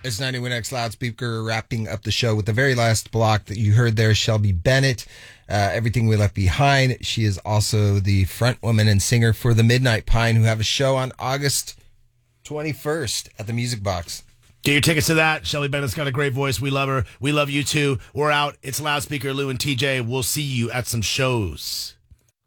It's 91X Loudspeaker wrapping up the show with the very last block that you heard there, Shelby Bennett, Everything We Left Behind. She is also the front woman and singer for the Midnight Pine, who have a show on August 21st at the Music Box. Get your tickets to that. Shelby Bennett's got a great voice. We love her. We love you too. We're out. It's Loudspeaker, Lou and TJ. We'll see you at some shows.